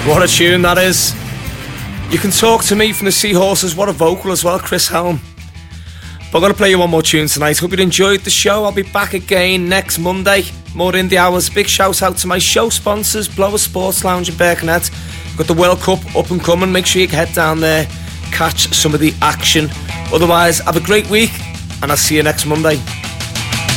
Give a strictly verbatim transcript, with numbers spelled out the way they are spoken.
What a tune that is. You Can Talk to Me from the Seahorses. What a vocal as well, Chris Helm. But I'm going to play you one more tune tonight. Hope you enjoyed the show. I'll be back again next Monday. More indie hours. Big shout out to my show sponsors, Blower Sports Lounge in Birkenhead. Got the World Cup up and coming. Make sure you head down there, catch some of the action. Otherwise, have a great week, and I'll see you next Monday.